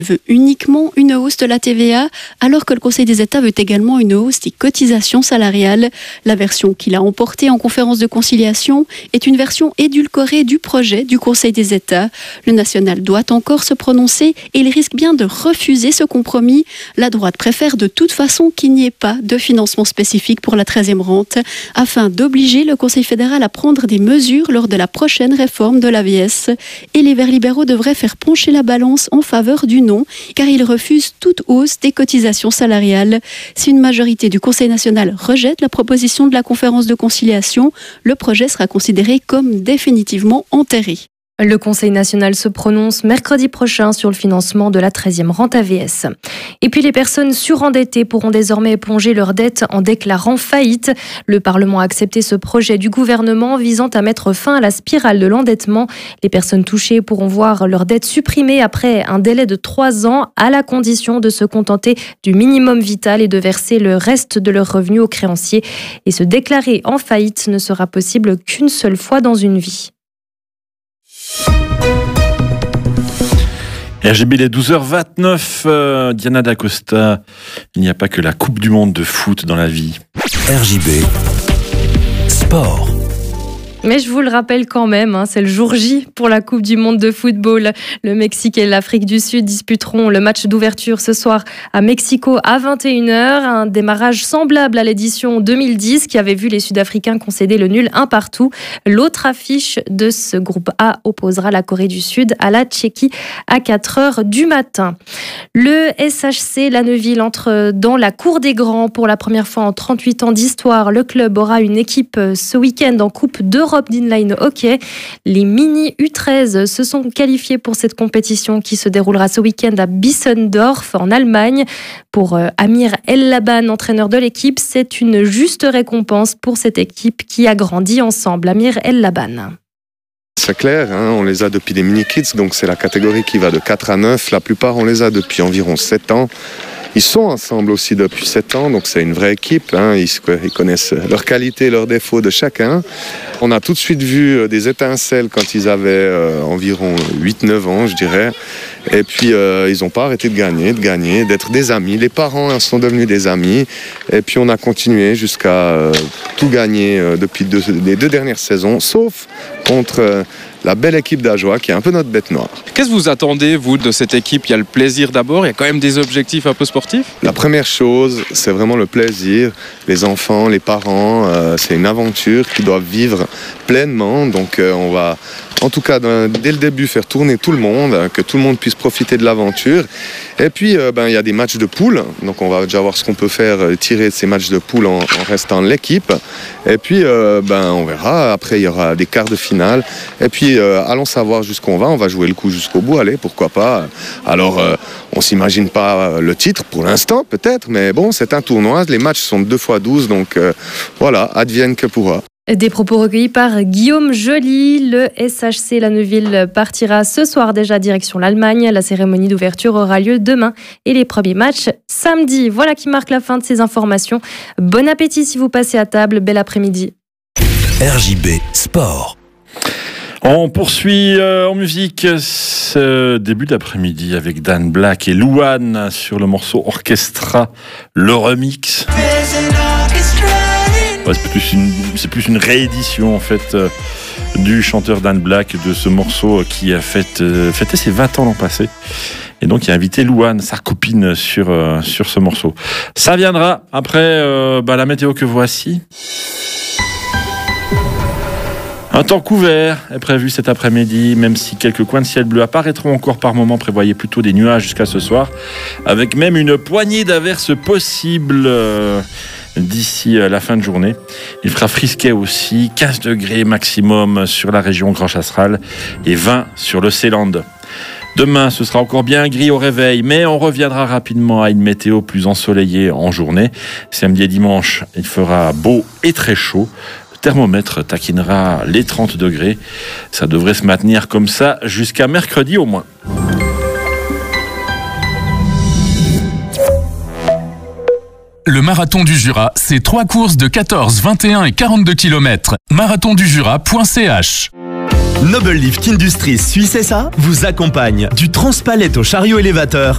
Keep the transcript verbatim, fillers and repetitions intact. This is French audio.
veut uniquement une hausse de la T V A, alors que le Conseil des États veut également une hausse des cotisations salariales. La version qu'il a emportée en conférence de conciliation est une version édulcorée du projet du Conseil des États. Le national doit encore se prononcer et il risque bien de refuser ce compromis. La droite préfère de toute façon qu'il n'y ait pas de financement spécifique pour la treizième rente, afin d'obliger le Conseil fédéral à prendre des mesures lors de la prochaine réforme de l'A V S. Et les Verts libéraux devraient faire pencher la balance en faveur du non, car ils refusent toute hausse des cotisations salariales. Si une majorité du Conseil national rejette la proposition de la conférence de conciliation, le projet sera considéré comme définitivement enterré. Le Conseil national se prononce mercredi prochain sur le financement de la treizième rente A V S. Et puis les personnes surendettées pourront désormais éponger leurs dettes en déclarant faillite. Le Parlement a accepté ce projet du gouvernement visant à mettre fin à la spirale de l'endettement. Les personnes touchées pourront voir leurs dettes supprimées après un délai de trois ans, à la condition de se contenter du minimum vital et de verser le reste de leurs revenus aux créanciers. Et se déclarer en faillite ne sera possible qu'une seule fois dans une vie. R J B, les douze heures vingt-neuf, euh, Diana D'Acosta, il n'y a pas que la Coupe du Monde de foot dans la vie. R J B, sport. Mais je vous le rappelle quand même, hein, c'est le jour J pour la Coupe du Monde de football. Le Mexique et l'Afrique du Sud disputeront le match d'ouverture ce soir à Mexico à vingt et une heures. Un démarrage semblable à l'édition deux mille dix qui avait vu les Sud-Africains concéder le nul un partout. L'autre affiche de ce groupe A opposera la Corée du Sud à la Tchéquie à quatre heures du matin. Le S H C Lanneville entre dans la cour des grands pour la première fois en trente-huit ans d'histoire. Le club aura une équipe ce week-end en Coupe d'Europe d'inline hockey. Les mini U treize se sont qualifiés pour cette compétition qui se déroulera ce week-end à Bissendorf en Allemagne. Pour Amir El-Laban, entraîneur de l'équipe, c'est une juste récompense pour cette équipe qui a grandi ensemble. Amir El-Laban. C'est clair, hein, on les a depuis les mini-kids, donc c'est la catégorie qui va de quatre à neuf. La plupart, on les a depuis environ sept ans. Ils sont ensemble aussi depuis sept ans, donc c'est une vraie équipe. Hein. Ils, ils connaissent leurs qualités, leurs défauts de chacun. On a tout de suite vu des étincelles quand ils avaient euh, environ huit neuf ans, je dirais. Et puis, euh, ils n'ont pas arrêté de gagner, de gagner, d'être des amis. Les parents sont devenus des amis. Et puis, on a continué jusqu'à euh, tout gagner euh, depuis deux, les deux dernières saisons, sauf contre euh, la belle équipe d'Ajoie, qui est un peu notre bête noire. Qu'est-ce que vous attendez, vous, de cette équipe? Il y a le plaisir d'abord, il y a quand même des objectifs un peu sportifs? La première chose, c'est vraiment le plaisir. Les enfants, les parents, euh, c'est une aventure qu'ils doivent vivre pleinement. Donc, euh, on va, en tout cas, dès le début, faire tourner tout le monde, que tout le monde puisse profiter de l'aventure. Et puis, euh, ben, il y a des matchs de poule. Donc, on va déjà voir ce qu'on peut faire, tirer de ces matchs de poule en, en restant l'équipe. Et puis, euh, ben, on verra. Après, il y aura des quarts de finale. Et puis, euh, allons savoir jusqu'où on va. On va jouer le coup jusqu'au bout. Allez, pourquoi pas. Alors, euh, on ne s'imagine pas le titre pour l'instant, peut-être. Mais bon, c'est un tournoi. Les matchs sont de deux fois douze. Donc, euh, voilà, advienne que pourra. Des propos recueillis par Guillaume Joly. Le S H C Lanneville partira ce soir déjà direction l'Allemagne. La cérémonie d'ouverture aura lieu demain et les premiers matchs samedi. Voilà qui marque la fin de ces informations. Bon appétit si vous passez à table. Bel après-midi. R J B Sport. On poursuit euh, en musique ce début d'après-midi avec Dan Black et Louane sur le morceau Orchestra, le remix. Ouais, c'est, plus une, c'est plus une réédition en fait euh, du chanteur Dan Black de ce morceau qui a fait, euh, fêté ses vingt ans l'an passé. Et donc il a invité Louane, sa copine, sur, euh, sur ce morceau. Ça viendra après euh, bah, la météo que voici. Un temps couvert est prévu cet après-midi, même si quelques coins de ciel bleu apparaîtront encore par moments. Prévoyez plutôt des nuages jusqu'à ce soir, avec même une poignée d'averses possibles euh, d'ici la fin de journée. Il fera frisquet aussi, quinze degrés maximum sur la région Grand Chasseral et vingt sur le Ceyland. Demain, ce sera encore bien gris au réveil, mais on reviendra rapidement à une météo plus ensoleillée en journée. Samedi et dimanche, il fera beau et très chaud. Le thermomètre taquinera les trente degrés. Ça devrait se maintenir comme ça jusqu'à mercredi au moins. Le Marathon du Jura, c'est trois courses de quatorze, vingt et un et quarante-deux kilomètres. marathon du jura point c h Noble Lift Industries Suisse S A vous accompagne du transpalette au chariot élévateur